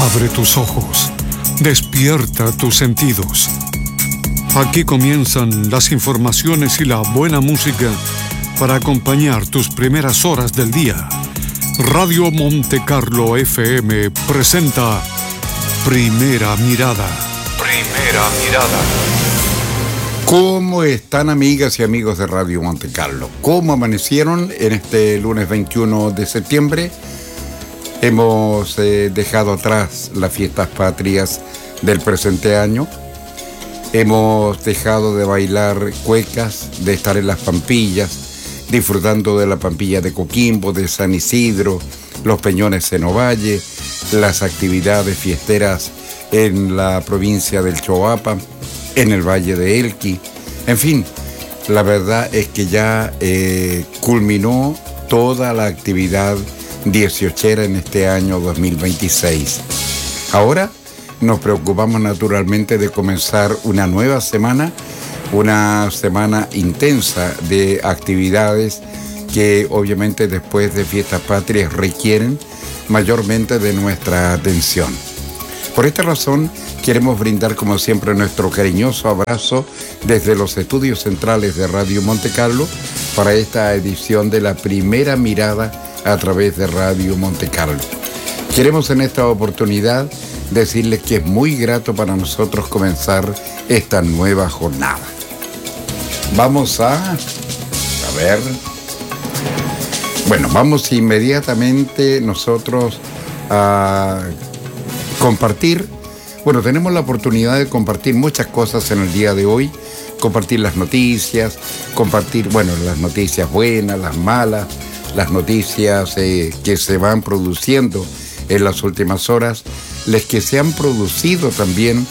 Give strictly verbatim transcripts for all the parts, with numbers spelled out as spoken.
Abre tus ojos, despierta tus sentidos. Aquí comienzan las informaciones y la buena música para acompañar tus primeras horas del día. Radio Monte Carlo F M presenta Primera Mirada. Primera Mirada. ¿Cómo están, amigas y amigos de Radio Monte Carlo? ¿Cómo amanecieron en este lunes veintiuno de septiembre? Hemos eh, dejado atrás las fiestas patrias del presente año. Hemos dejado de bailar cuecas, de estar en las Pampillas, disfrutando de la Pampilla de Coquimbo, de San Isidro, los Peñones en Ovalle, las actividades fiesteras en la provincia del Choapa, en el Valle de Elqui. En fin, la verdad es que ya eh, culminó toda la actividad dieciochera en este año dos mil veintiséis. Ahora nos preocupamos naturalmente de comenzar una nueva semana, una semana intensa de actividades que obviamente después de fiestas patrias requieren mayormente de nuestra atención. Por esta razón, queremos brindar como siempre nuestro cariñoso abrazo desde los estudios centrales de Radio Monte Carlo para esta edición de la Primera Mirada a través de Radio Monte Carlo. Queremos en esta oportunidad decirles que es muy grato para nosotros comenzar esta nueva jornada. Vamos a... a ver... Bueno, vamos inmediatamente nosotros a compartir. Bueno, tenemos la oportunidad de compartir muchas cosas en el día de hoy, compartir las noticias, compartir, bueno, las noticias buenas, las malas, las noticias eh, que se van produciendo en las últimas horas, las que se han producido también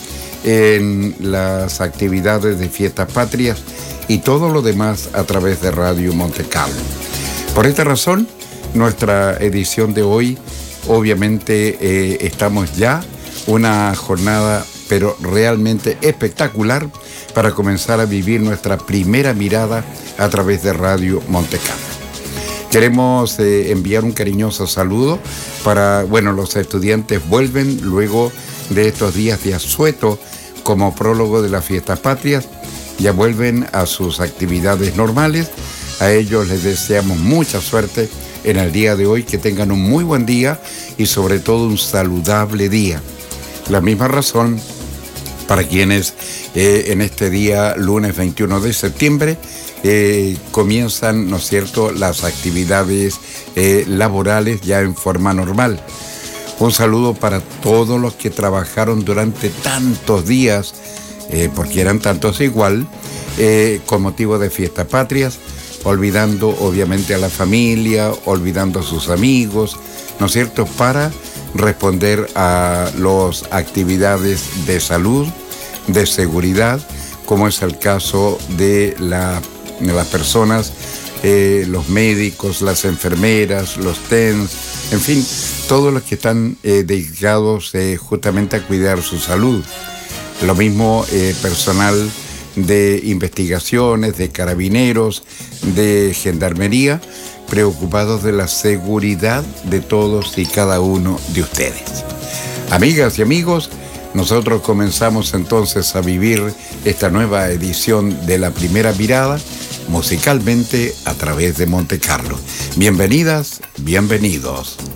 en las actividades de fiestas patrias y todo lo demás a través de Radio Monte Carlo. Por esta razón, nuestra edición de hoy, obviamente eh, estamos ya una jornada, pero realmente espectacular para comenzar a vivir nuestra primera mirada a través de Radio Monte Carlo. Queremos eh, enviar un cariñoso saludo para, bueno, los estudiantes vuelven luego de estos días de asueto como prólogo de las fiestas patrias, ya vuelven a sus actividades normales. A ellos les deseamos mucha suerte en el día de hoy, que tengan un muy buen día y sobre todo un saludable día. La misma razón para quienes eh, en este día, lunes veintiuno de septiembre, eh, comienzan, ¿no es cierto?, las actividades eh, laborales ya en forma normal. Un saludo para todos los que trabajaron durante tantos días, eh, porque eran tantos igual, eh, con motivo de fiestas patrias, olvidando obviamente a la familia, olvidando a sus amigos, ¿no es cierto?, para responder a las actividades de salud, de seguridad, como es el caso de, la, de las personas, eh, los médicos, las enfermeras, los T E N S, en fin, todos los que están eh, dedicados eh, justamente a cuidar su salud. Lo mismo eh, personal de investigaciones, de carabineros, de gendarmería, preocupados de la seguridad de todos y cada uno de ustedes. Amigas y amigos, nosotros comenzamos entonces a vivir esta nueva edición de la Primera Mirada musicalmente a través de Monte Carlo. Bienvenidas, bienvenidos.